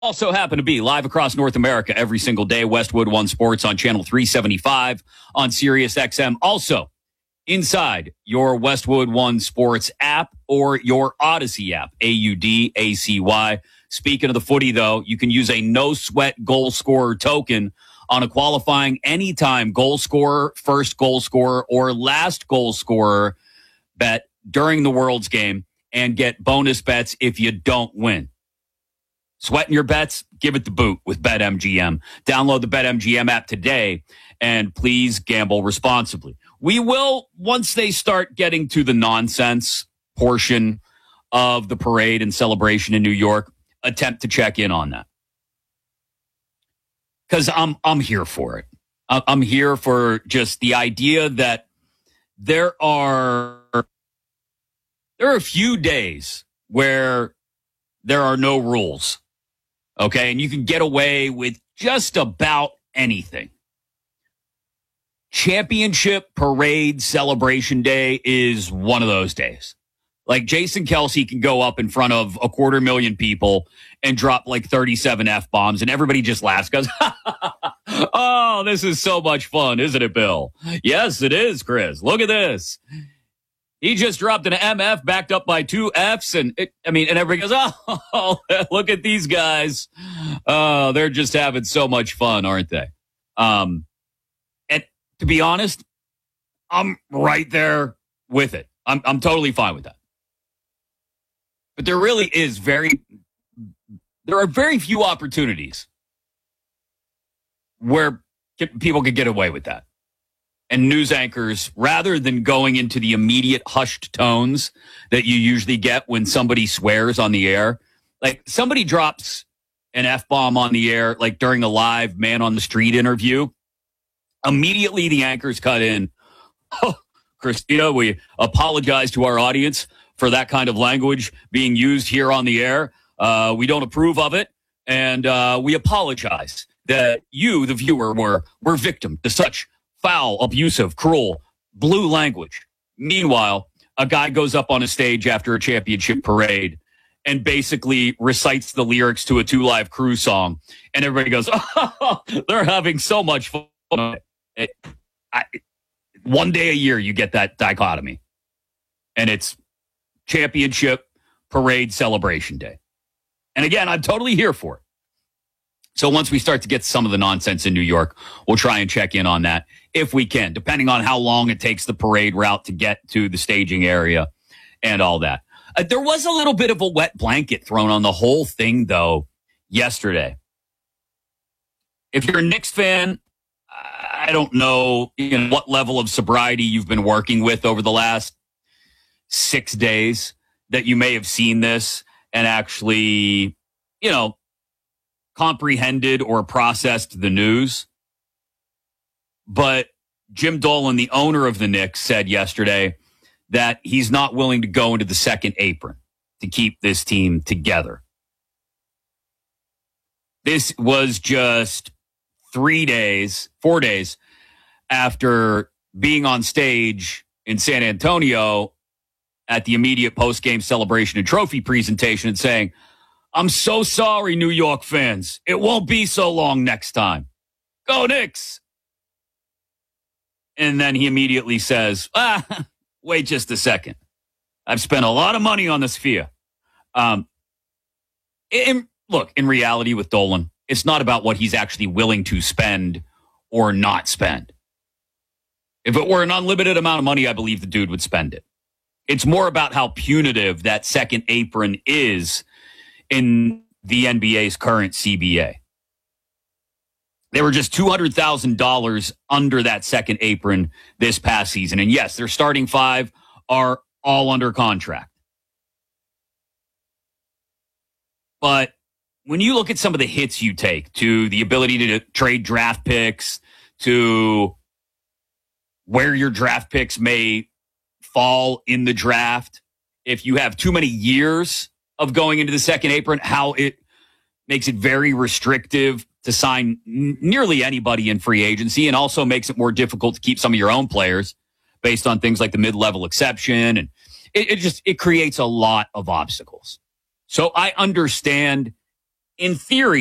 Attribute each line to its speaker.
Speaker 1: Also happen to be live across North America every single day. Westwood One Sports on channel 375 on Sirius XM. Also inside your Westwood One Sports app or your Odyssey app, AUDACY. Speaking of the footy, though, you can use a no-sweat goal scorer token on a qualifying anytime goal scorer, first goal scorer, or last goal scorer bet during the World's game and get bonus bets if you don't win. Sweating your bets? Give it the boot with BetMGM. Download the BetMGM app today, and please gamble responsibly. We will, once they start getting to the nonsense portion of the parade and celebration in New York, attempt to check in on that. Because I'm here for it. I'm here for just the idea that there are a few days where there are no rules. Okay, and you can get away with just about anything. Championship Parade Celebration Day is one of those days. Like Jason Kelce can go up in front of 250,000 people and drop like 37 F-bombs, and everybody just laughs because, oh, this is so much fun, isn't it, Bill? Yes, it is, Chris. Look at this. He just dropped an MF backed up by 2 Fs, and everybody goes, oh, look at these guys. Oh, they're just having so much fun, aren't they? And to be honest, I'm right there with it. I'm totally fine with that. But there really is there are very few opportunities where people could get away with that. And news anchors, rather than going into the immediate hushed tones that you usually get when somebody swears on the air, like somebody drops an F-bomb on the air, like during a live man on the street interview, immediately the anchors cut in. Oh, Christina, we apologize to our audience for that kind of language being used here on the air. We don't approve of it. And we apologize that you, the viewer, were victim to such foul, abusive, cruel, blue language. Meanwhile, a guy goes up on a stage after a championship parade and basically recites the lyrics to a 2 Live Crew song. And everybody goes, oh, they're having so much fun. One day a year, you get that dichotomy. And it's championship parade celebration day. And again, I'm totally here for it. So once we start to get some of the nonsense in New York, we'll try and check in on that if we can, depending on how long it takes the parade route to get to the staging area and all that. There was a little bit of a wet blanket thrown on the whole thing, though, yesterday. If you're a Knicks fan, I don't know what level of sobriety you've been working with over the last 6 days that you may have seen this and actually, comprehended or processed the news. But Jim Dolan, the owner of the Knicks, said yesterday that he's not willing to go into the second apron to keep this team together. This was just 4 days after being on stage in San Antonio at the immediate post-game celebration and trophy presentation and saying, I'm so sorry, New York fans. It won't be so long next time. Go Knicks. And then he immediately says, wait just a second. I've spent a lot of money on the Sphere. Look, in reality with Dolan, it's not about what he's actually willing to spend or not spend. If it were an unlimited amount of money, I believe the dude would spend it. It's more about how punitive that second apron is in the NBA's current CBA. They were just $200,000 under that second apron this past season. And yes, their starting 5 are all under contract. But when you look at some of the hits you take to the ability to trade draft picks, to where your draft picks may fall in the draft, if you have too many years of going into the second apron, how it makes it very restrictive to sign nearly anybody in free agency, and also makes it more difficult to keep some of your own players based on things like the mid-level exception. And it creates a lot of obstacles. So I understand in theory,